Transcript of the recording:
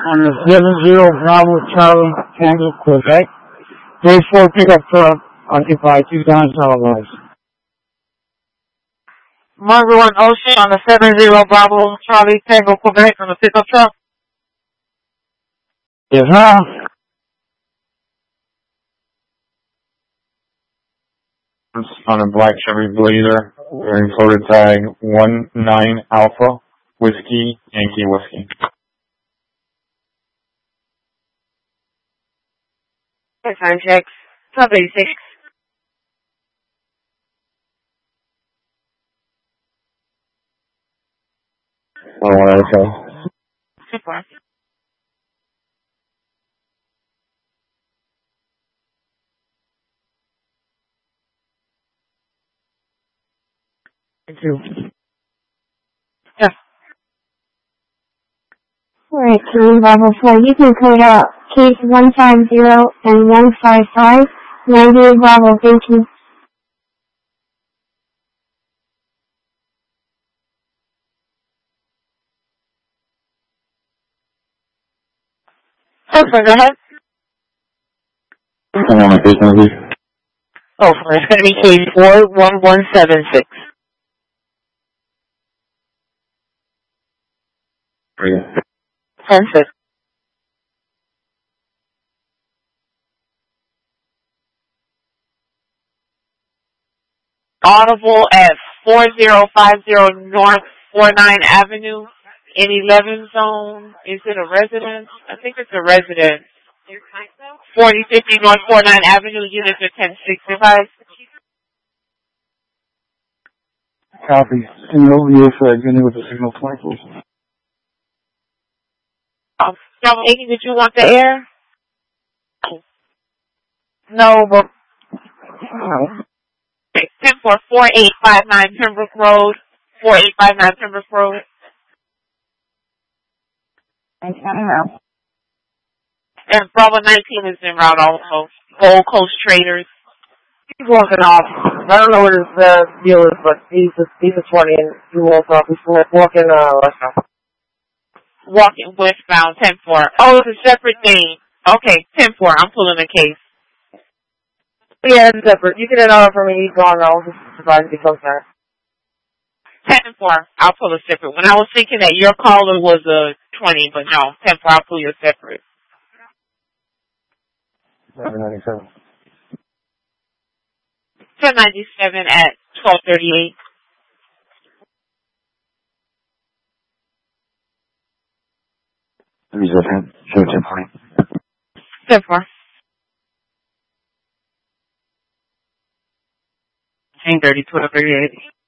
on the 70 Bravo Charlie Tango Quebec. Grade 4 pickup truck occupied 2 times televised. Margaret 1 Ocean on the 70 Bravo Charlie Tango Quebec on the pickup truck. Yes, ma'am. On a black Chevy Blazer, wearing coded tag 19 Alpha Whiskey Yankee Whiskey. Time checks. 1286. Super. Thank you. Yeah. Alright, Charlie Bravo 4, you can code out case 150 and 155. 90 Bravo, thank you. Super, go ahead. Oh, it's going to be case 41176. Perfect. Audible at 4050 North 49 Avenue in 11 zone. Is it a residence? I think it's a residence. 4050 North 49 Avenue, units are 1065. Copy. Can you over here for getting with the signal 20, please? Bravo 80, did you want the air? No, but... No. 10-4-4859 Pembroke Road. 4859 Pembroke Road. Thanks, now. And Bravo 19 is en route also. Gold Coast Traders. He's walking off. I don't know what his deal is, but he's a 20 and he walks off. He's walking westbound. Walking westbound 10-4. Oh, it's a separate thing. Okay, 10-4. I'm pulling a case. Yeah, it's separate. You can head out for me. He's gone. I'll just survive if he comes back. 10-4. I'll pull a separate. When I was thinking that your caller was a 20, but no, 10-4. I'll pull you a separate. 797. 1097 at 1238. Use that pen. Show 1040. 10-4. 1030, 1238.